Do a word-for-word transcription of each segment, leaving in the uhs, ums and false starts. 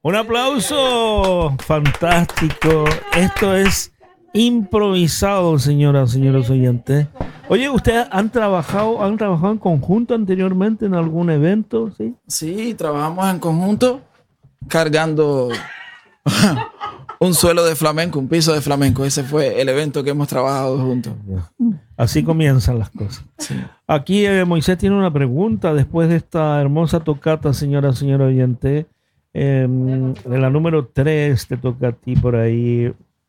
Un aplauso. Fantástico. Esto es improvisado, señoras, señores oyentes. Oye, ¿ustedes han trabajado, han trabajado en conjunto anteriormente en algún evento? Sí, sí, trabajamos en conjunto cargando un suelo de flamenco, un piso de flamenco. Ese fue el evento que hemos trabajado juntos. Así comienzan las cosas. Sí. Aquí eh, Moisés tiene una pregunta después de esta hermosa tocata, señora, señora oyente. Eh, de la número tres te toca a ti por ahí.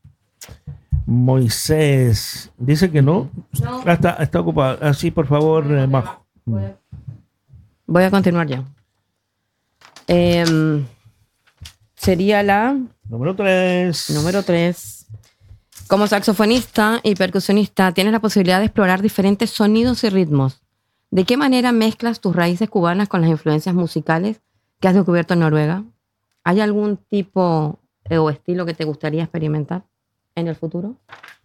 Moisés dice que no. no. Ah, está, está ocupado. Así, por favor, eh, Majo. Voy a, voy a continuar ya. Eh, sería la número tres. Número tres. Como saxofonista y percusionista, tienes la posibilidad de explorar diferentes sonidos y ritmos. ¿De qué manera mezclas tus raíces cubanas con las influencias musicales que has descubierto en Noruega? ¿Hay algún tipo o estilo que te gustaría experimentar en el futuro?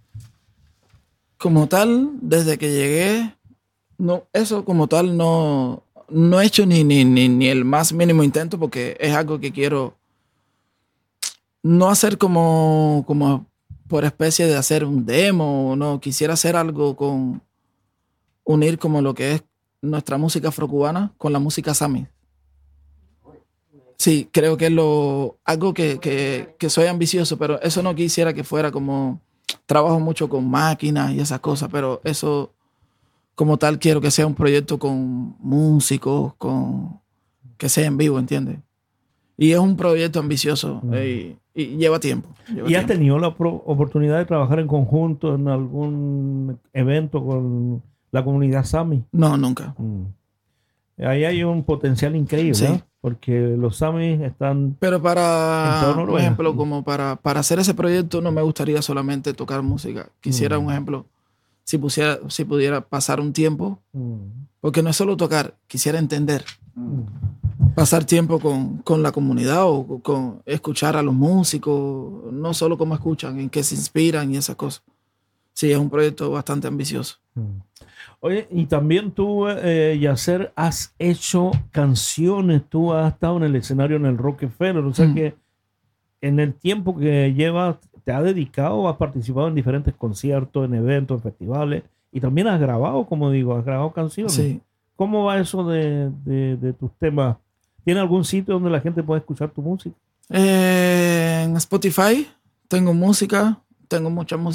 Como tal, desde que llegué, no, eso como tal no, no he hecho ni, ni, ni, ni el más mínimo intento, porque es algo que quiero no hacer como, como por especie de hacer un demo. No, quisiera hacer algo con unir como lo que es nuestra música afrocubana con la música sami. Sí, creo que es lo, algo que, que, que soy ambicioso, pero eso no quisiera que fuera como... Trabajo mucho con máquinas y esas cosas, pero eso como tal quiero que sea un proyecto con músicos, con que sea en vivo, ¿entiendes? Y es un proyecto ambicioso mm. eh, y, y lleva tiempo. Lleva ¿Y has tiempo. tenido la pro- oportunidad de trabajar en conjunto en algún evento con la comunidad Sami? No, nunca. Mm. Ahí hay un potencial increíble, sí. ¿no? Porque los Samis están... Pero para, por ejemplo, como para, para hacer ese proyecto no me gustaría solamente tocar música. Quisiera, mm. un ejemplo, si, pusiera, si pudiera pasar un tiempo, mm. porque no es solo tocar, quisiera entender. Mm. Pasar tiempo con, con la comunidad o con escuchar a los músicos, no solo cómo escuchan, en qué se inspiran y esas cosas. Sí, es un proyecto bastante ambicioso. Mm. Oye, y también tú, eh, Yacer, has hecho canciones, tú has estado en el escenario en el Rockefeller, o sea mm. que en el tiempo que llevas te has dedicado, has participado en diferentes conciertos, en eventos, en festivales, y también has grabado, como digo, has grabado canciones. Sí. ¿Cómo va eso de, de, de tus temas? ¿Tiene algún sitio donde la gente puede escuchar tu música? Eh, en Spotify tengo música, tengo mucha música.